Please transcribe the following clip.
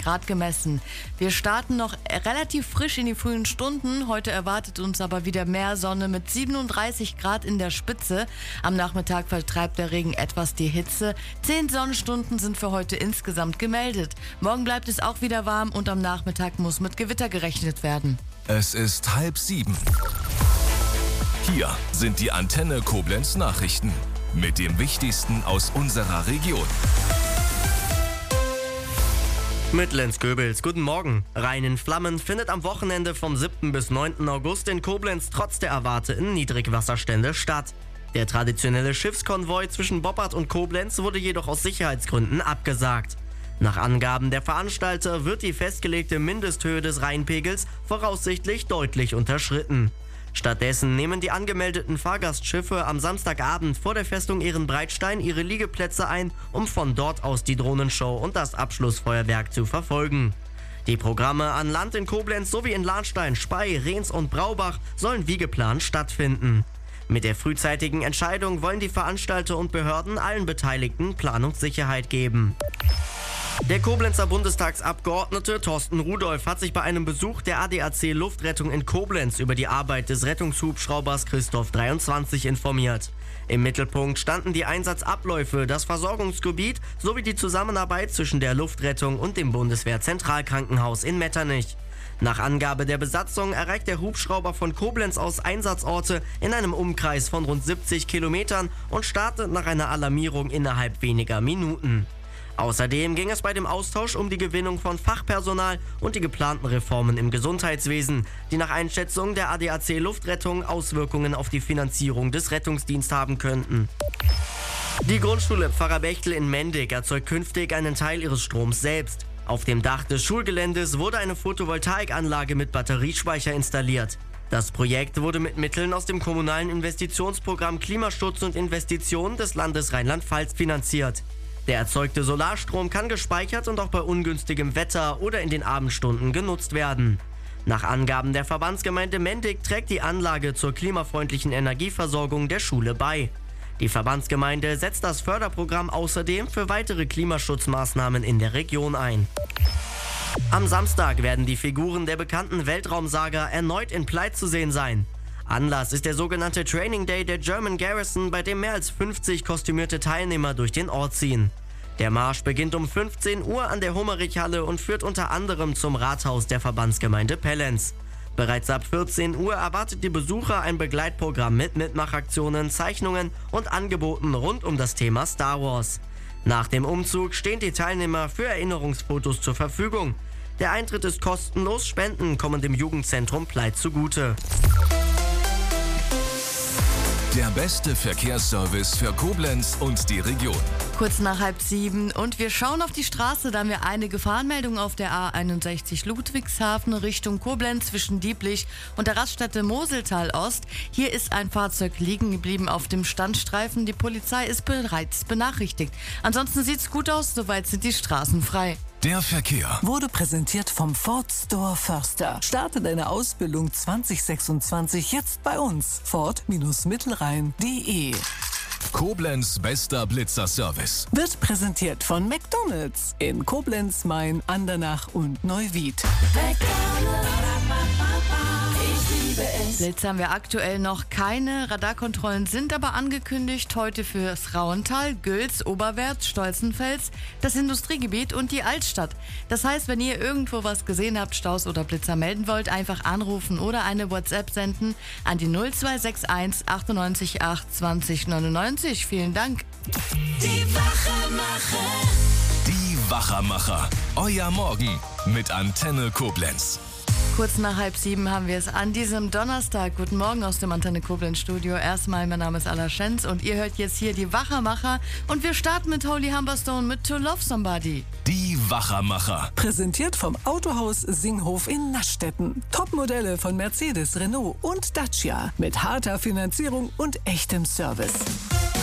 Grad gemessen. Wir starten noch relativ frisch in die frühen Stunden. Heute erwartet uns aber wieder mehr Sonne mit 37 Grad in der Spitze. Am Nachmittag vertreibt der Regen etwas die Hitze. 10 Sonnenstunden sind für heute insgesamt gemeldet. Morgen bleibt es auch wieder warm und am Nachmittag muss mit Gewitter gerechnet werden. Es ist 6:30. Hier sind die Antenne Koblenz Nachrichten mit dem Wichtigsten aus unserer Region. Mit Lenz Goebels, guten Morgen. Rhein in Flammen findet am Wochenende vom 7. bis 9. August in Koblenz trotz der erwarteten Niedrigwasserstände statt. Der traditionelle Schiffskonvoi zwischen Boppard und Koblenz wurde jedoch aus Sicherheitsgründen abgesagt. Nach Angaben der Veranstalter wird die festgelegte Mindesthöhe des Rheinpegels voraussichtlich deutlich unterschritten. Stattdessen nehmen die angemeldeten Fahrgastschiffe am Samstagabend vor der Festung Ehrenbreitstein ihre Liegeplätze ein, um von dort aus die Drohnenshow und das Abschlussfeuerwerk zu verfolgen. Die Programme an Land in Koblenz sowie in Lahnstein, Spey, Rehns und Braubach sollen wie geplant stattfinden. Mit der frühzeitigen Entscheidung wollen die Veranstalter und Behörden allen Beteiligten Planungssicherheit geben. Der Koblenzer Bundestagsabgeordnete Thorsten Rudolph hat sich bei einem Besuch der ADAC Luftrettung in Koblenz über die Arbeit des Rettungshubschraubers Christoph 23 informiert. Im Mittelpunkt standen die Einsatzabläufe, das Versorgungsgebiet sowie die Zusammenarbeit zwischen der Luftrettung und dem Bundeswehr-Zentralkrankenhaus in Metternich. Nach Angabe der Besatzung erreicht der Hubschrauber von Koblenz aus Einsatzorte in einem Umkreis von rund 70 Kilometern und startet nach einer Alarmierung innerhalb weniger Minuten. Außerdem ging es bei dem Austausch um die Gewinnung von Fachpersonal und die geplanten Reformen im Gesundheitswesen, die nach Einschätzung der ADAC Luftrettung Auswirkungen auf die Finanzierung des Rettungsdienstes haben könnten. Die Grundschule Pfarrer Bechtel in Mendig erzeugt künftig einen Teil ihres Stroms selbst. Auf dem Dach des Schulgeländes wurde eine Photovoltaikanlage mit Batteriespeicher installiert. Das Projekt wurde mit Mitteln aus dem kommunalen Investitionsprogramm Klimaschutz und Investitionen des Landes Rheinland-Pfalz finanziert. Der erzeugte Solarstrom kann gespeichert und auch bei ungünstigem Wetter oder in den Abendstunden genutzt werden. Nach Angaben der Verbandsgemeinde Mendig trägt die Anlage zur klimafreundlichen Energieversorgung der Schule bei. Die Verbandsgemeinde setzt das Förderprogramm außerdem für weitere Klimaschutzmaßnahmen in der Region ein. Am Samstag werden die Figuren der bekannten Weltraumsaga erneut in Pleit zu sehen sein. Anlass ist der sogenannte Training Day der German Garrison, bei dem mehr als 50 kostümierte Teilnehmer durch den Ort ziehen. Der Marsch beginnt um 15 Uhr an der Hummerich-Halle und führt unter anderem zum Rathaus der Verbandsgemeinde Pellenz. Bereits ab 14 Uhr erwartet die Besucher ein Begleitprogramm mit Mitmachaktionen, Zeichnungen und Angeboten rund um das Thema Star Wars. Nach dem Umzug stehen die Teilnehmer für Erinnerungsfotos zur Verfügung. Der Eintritt ist kostenlos, Spenden kommen dem Jugendzentrum Pleit zugute. Der beste Verkehrsservice für Koblenz und die Region. Kurz nach 6:30 und wir schauen auf die Straße, da haben wir eine Gefahrenmeldung auf der A61 Ludwigshafen Richtung Koblenz zwischen Dieblich und der Raststätte Moseltal Ost. Hier ist ein Fahrzeug liegen geblieben auf dem Standstreifen. Die Polizei ist bereits benachrichtigt. Ansonsten sieht's gut aus, soweit sind die Straßen frei. Der Verkehr Wurde präsentiert vom Ford Store Förster. Starte deine Ausbildung 2026 jetzt bei uns. Ford-Mittelrhein.de. Koblenz bester Blitzerservice. Wird präsentiert von McDonald's in Koblenz, Main, Andernach und Neuwied. Blitz haben wir aktuell noch keine. Radarkontrollen sind aber angekündigt. Heute fürs Rauental, Gülz, Oberwert, Stolzenfels, das Industriegebiet und die Altstadt. Das heißt, wenn ihr irgendwo was gesehen habt, Staus oder Blitzer melden wollt, einfach anrufen oder eine WhatsApp senden an die 0261 98 8 20 99. Vielen Dank. Die Wachermacher. Die Wachermacher. Euer Morgen mit Antenne Koblenz. Kurz nach 6:30 haben wir es an diesem Donnerstag. Guten Morgen aus dem Antenne Koblenz Studio. Erstmal, mein Name ist Alla Schenz und ihr hört jetzt hier die Wachermacher. Und wir starten mit Holy Humberstone mit To Love Somebody. Die Wachermacher. Präsentiert vom Autohaus Singhof in Naschstetten. Topmodelle von Mercedes, Renault und Dacia. Mit harter Finanzierung und echtem Service.